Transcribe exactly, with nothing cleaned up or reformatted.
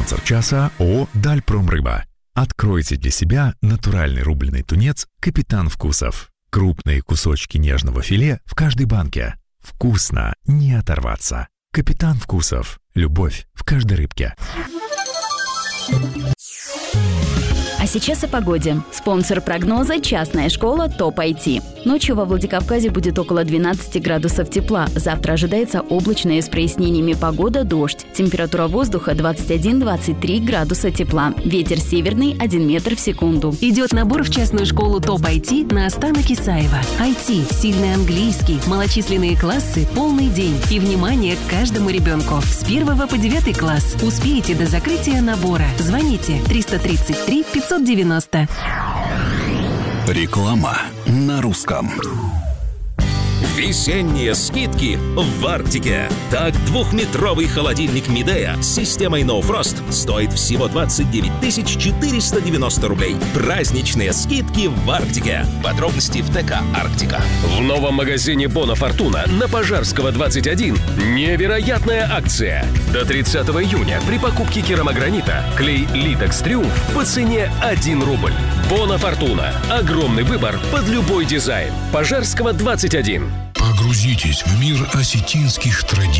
Спонсор часа ООО «Дальпромрыба». Откройте для себя натуральный рубленый тунец «Капитан Вкусов». Крупные кусочки нежного филе в каждой банке. Вкусно, не оторваться. «Капитан Вкусов». Любовь в каждой рыбке. А сейчас о погоде. Спонсор прогноза – частная школа ТОП ай ти. Ночью во Владикавказе будет около двенадцати градусов тепла. Завтра ожидается облачная с прояснениями погода, дождь. Температура воздуха двадцать один - двадцать три градуса тепла. Ветер северный один метр в секунду. Идет набор в частную школу ТОП ай ти на Астана Кисаева. ай ти, сильный английский, малочисленные классы, полный день. И внимание к каждому ребенку. С первого по девятый класс. Успеете до закрытия набора. Звоните триста тридцать три пятьсот девяносто. Реклама на русском. Весенние скидки в Арктике. Так, двухметровый холодильник Midea с системой No Frost стоит всего двадцать девять тысяч четыреста девяносто рублей. Праздничные скидки в Арктике. Подробности в ТК «Арктика». В новом магазине Бона Фортуна на Пожарского двадцать один невероятная акция. До тридцатого июня при покупке керамогранита клей Литекс Триумф по цене один рубль. Бона Фортуна. Огромный выбор под любой дизайн. Пожарского двадцать один. Погрузитесь в мир осетинских традиций.